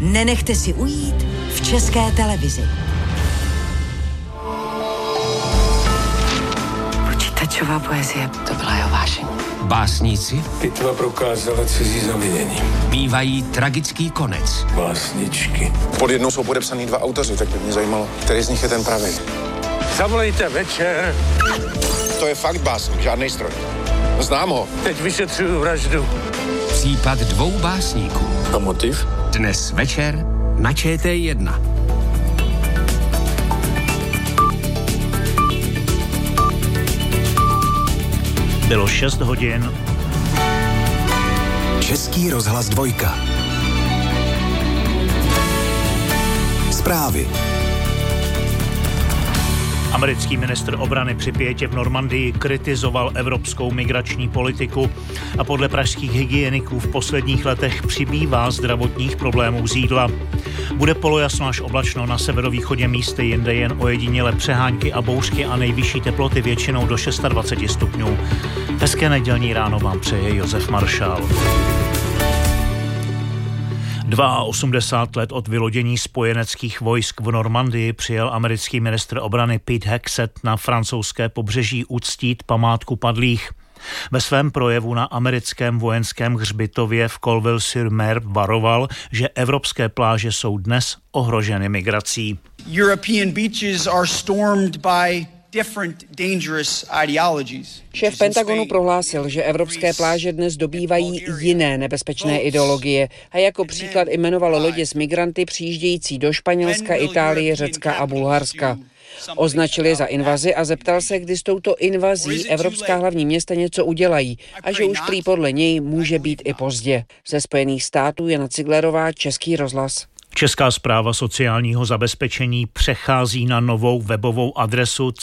nenechte si ujít v České televizi. Počítačová poezie, to byla jeho vášeň. Básníci pitva prokázala cizí zavinění. Mívají tragický konec. Básničky. Pod jednou jsou podepsaný 2 autoři, tak by mě zajímalo, který z nich je ten pravý. Zavolejte Večer. To je fakt básník, žádnej stroj. Znám ho. Teď vyšetřuju vraždu. Případ 2 básníků. A motiv? Dnes večer na ČT1. Bylo 6 hodin. Český rozhlas 2. Zprávy. Americký ministr obrany při pietě v Normandii kritizoval evropskou migrační politiku a podle pražských hygieniků v posledních letech přibývá zdravotních problémů z jídla. Bude polojasno až oblačno, na severovýchodě místy jinde jen ojediněle přehánky a bouřky a nejvyšší teploty většinou do 26 stupňů. Hezké nedělní ráno vám přeje Josef Maršál. 82 let od vylodění spojeneckých vojsk v Normandii přijel americký ministr obrany Pete Hegseth na francouzské pobřeží uctít památku padlých. Ve svém projevu na americkém vojenském hřbitově v Colville-sur-Mer varoval, že evropské pláže jsou dnes ohroženy migrací. European beaches are stormed by different dangerous ideologies. Šéf Pentagonu prohlásil, že evropské pláže dnes dobývají jiné nebezpečné ideologie a jako příklad jmenoval lodě s migranty přijíždějící do Španělska, Itálie, Řecka a Bulharska. Označil je za invazi a zeptal se, kdy s touto invazí evropská hlavní města něco udělají a že už prý podle něj může být i pozdě. Ze Spojených států Jana Ciglerová, Český rozhlas. Česká správa sociálního zabezpečení přechází na novou webovou adresu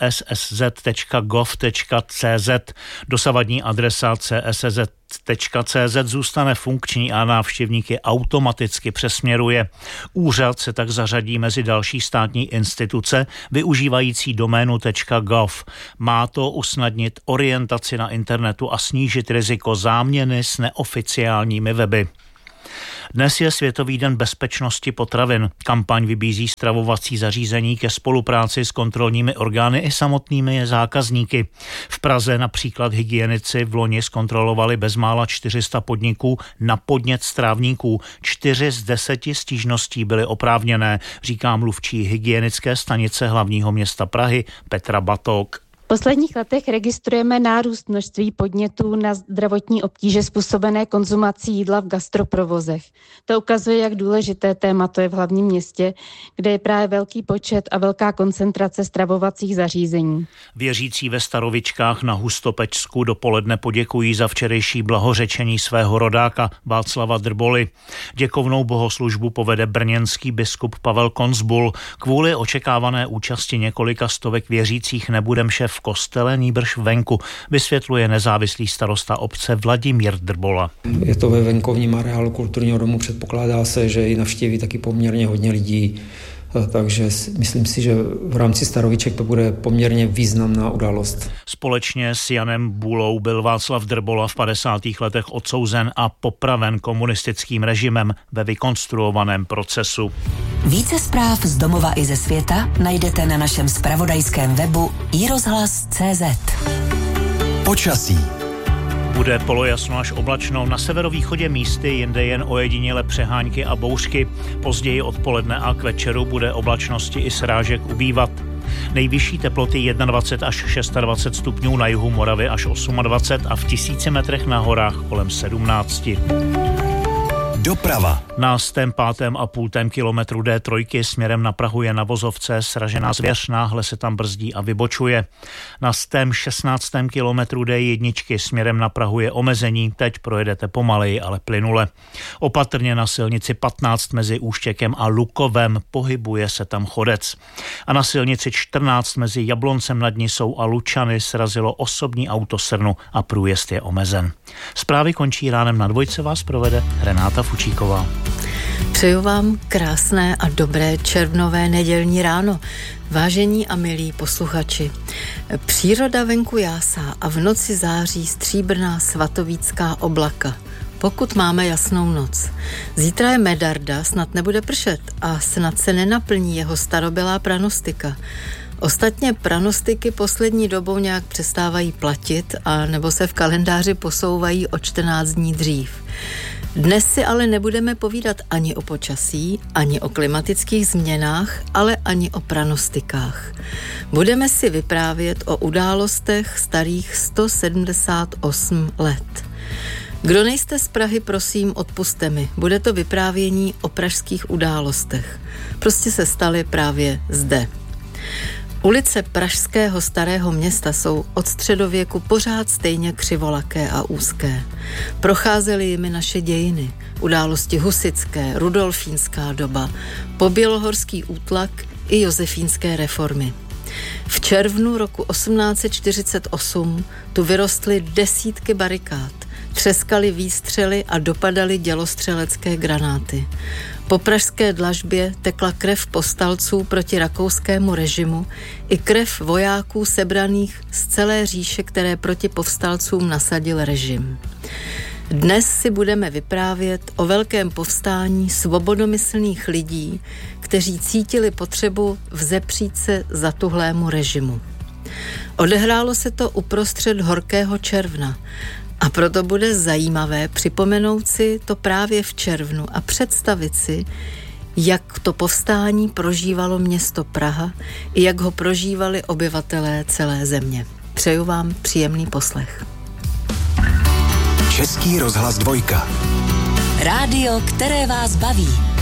cssz.gov.cz. Dosavadní adresa cssz.cz zůstane funkční a návštěvníky automaticky přesměruje. Úřad se tak zařadí mezi další státní instituce využívající doménu .gov. Má to usnadnit orientaci na internetu a snížit riziko záměny s neoficiálními weby. Dnes je Světový den bezpečnosti potravin. Kampaň vybízí stravovací zařízení ke spolupráci s kontrolními orgány i samotnými zákazníky. V Praze například hygienici v loni zkontrolovali bezmála 400 podniků na podnět strávníků. 4 z 10 stížností byly oprávněné, říká mluvčí hygienické stanice hlavního města Prahy Petra Batok. V posledních letech registrujeme nárůst množství podnětů na zdravotní obtíže způsobené konzumací jídla v gastroprovozech. To ukazuje, jak důležité téma to je v hlavním městě, kde je právě velký počet a velká koncentrace stravovacích zařízení. Věřící ve Starovičkách na Hustopečsku dopoledne poděkují za včerejší blahořečení svého rodáka Václava Drboly. Děkovnou bohoslužbu povede brněnský biskup Pavel Konzbul. Kvůli očekávané účasti několika stovek věřících nebude mše v kostele, nýbrž venku, vysvětluje nezávislý starosta obce Vladimír Drbola. Je to ve venkovním areálu kulturního domu, předpokládá se, že ji navštíví taky poměrně hodně lidí, takže myslím si, že v rámci Staroviček to bude poměrně významná událost. Společně s Janem Bůlou byl Václav Drbola v 50. letech odsouzen a popraven komunistickým režimem ve vykonstruovaném procesu. Více zpráv z domova i ze světa najdete na našem zpravodajském webu iRozhlas.cz. Počasí. Bude polojasno až oblačno, na severovýchodě místy jinde jen ojediněle přehánky a bouřky. Později odpoledne a k večeru bude oblačnosti i srážek ubývat. Nejvyšší teploty 21 až 26 stupňů, na jihu Moravy až 28 a v 1000 metrech na horách kolem 17. Doprava. Na 105,5 kilometru D3 směrem na Prahu je na vozovce sražená zvěř, náhle se tam brzdí a vybočuje. Na 116. kilometru D1 směrem na Prahu je omezení, teď projedete pomaleji, ale plynule. Opatrně na silnici 15 mezi Úštěkem a Lukovem, pohybuje se tam chodec. A na silnici 14 mezi Jabloncem nad Nisou a Lučany srazilo osobní auto srnu a průjezd je omezen. Zprávy končí ránem, na dvojce vás provede Renáta Fučíková. Přeju vám krásné a dobré červnové nedělní ráno, vážení a milí posluchači. Příroda venku jásá a v noci září stříbrná svatovícká oblaka. pokud máme jasnou noc. Zítra je Medarda, snad nebude pršet a snad se nenaplní jeho starobylá pranostika. Ostatně pranostiky poslední dobou nějak přestávají platit a nebo se v kalendáři posouvají o 14 dní dřív. Dnes si ale nebudeme povídat ani o počasí, ani o klimatických změnách, ale ani o pranostikách. Budeme si vyprávět o událostech starých 178 let. Kdo nejste z Prahy, prosím, odpusťte mi. Bude to vyprávění o pražských událostech. Prostě se staly právě zde. Ulice pražského starého města jsou od středověku pořád stejně křivolaké a úzké. Procházely jimi naše dějiny, události husitské, rudolfínská doba, pobělohorský útlak i josefínské reformy. V červnu roku 1848 tu vyrostly desítky barikád, třeskaly výstřely a dopadaly dělostřelecké granáty. Po pražské dlažbě tekla krev povstalců proti rakouskému režimu i krev vojáků sebraných z celé říše, které proti povstalcům nasadil režim. Dnes si budeme vyprávět o velkém povstání svobodomyslných lidí, kteří cítili potřebu vzepřít se zatuhlému režimu. Odehrálo se to uprostřed horkého června, a proto bude zajímavé připomenout si to právě v červnu a představit si, jak to povstání prožívalo město Praha i jak ho prožívali obyvatelé celé země. Přeju vám příjemný poslech. Český rozhlas 2. Rádio, které vás baví.